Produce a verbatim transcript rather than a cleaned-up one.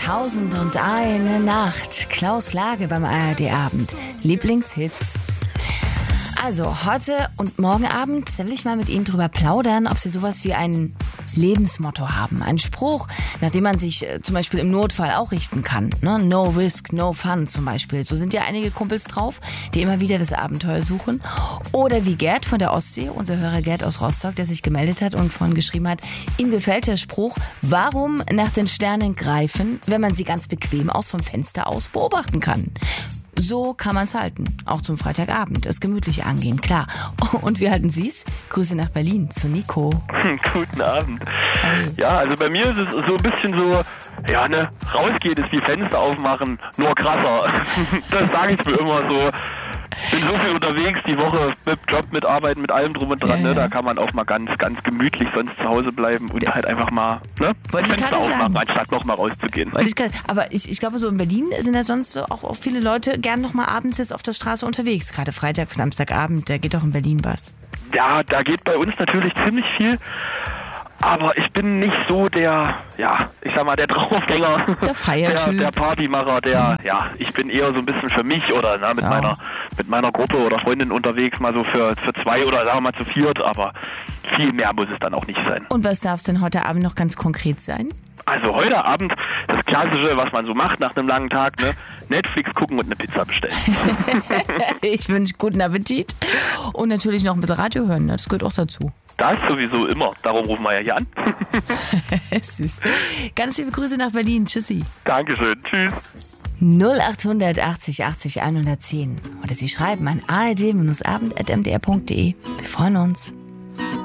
Tausend und eine Nacht. Klaus Lage beim A R D-Abend. Lieblingshits. Also, heute und morgen Abend, da will ich mal mit Ihnen drüber plaudern, ob Sie sowas wie ein Lebensmotto haben. Ein Spruch, nach dem man sich äh, zum Beispiel im Notfall auch richten kann. Ne? No risk, no fun zum Beispiel. So sind ja einige Kumpels drauf, die immer wieder das Abenteuer suchen. Oder wie Gerd von der Ostsee, unser Hörer Gerd aus Rostock, der sich gemeldet hat und vorhin geschrieben hat, ihm gefällt der Spruch, warum nach den Sternen greifen, wenn man sie ganz bequem aus vom Fenster aus beobachten kann. So kann man es halten. Auch zum Freitagabend. Es gemütlich angehen, klar. Und wie halten Sie es? Grüße nach Berlin zu Nico. Guten Abend. Hey. Ja, also bei mir ist es so ein bisschen so, ja, ne, rausgeht ist wie Fenster aufmachen, nur krasser. Das sage ich mir immer so. Bin so viel unterwegs, die Woche mit Job, mit Arbeiten, mit allem drum und dran, ja, ne? ja. Da kann man auch mal ganz, ganz gemütlich sonst zu Hause bleiben und Ja. halt einfach mal, ne, Wollte ich Fenster gerade aufmachen, sagen. anstatt noch mal rauszugehen. Wollte ich grad, aber ich, ich glaube, so in Berlin sind ja sonst so auch, auch viele Leute gern noch mal abends jetzt auf der Straße unterwegs. Gerade Freitag, Samstagabend, da geht doch in Berlin was. Ja, da geht bei uns natürlich ziemlich viel. Aber ich bin nicht so der, ja, ich sag mal, der Draufgänger, Der Feiertyp. der, der Partymacher, der, ja, ich bin eher so ein bisschen für mich oder na, mit Ja. meiner mit meiner Gruppe oder Freundin unterwegs, mal so für, für zwei oder sagen wir mal zu viert, aber viel mehr muss es dann auch nicht sein. Und was darf es denn heute Abend noch ganz konkret sein? Also heute Abend das Klassische, was man so macht nach einem langen Tag, ne? Netflix gucken und eine Pizza bestellen. Ich wünsche guten Appetit und natürlich noch ein bisschen Radio hören, ne? Das gehört auch dazu. Das sowieso immer, darum rufen wir ja hier an. Süß. Ganz liebe Grüße nach Berlin. Tschüssi. Dankeschön, tschüss. null acht achtzig achtzig hundertzehn. Oder Sie schreiben an a r d abend punkt m d r punkt d e. Wir freuen uns.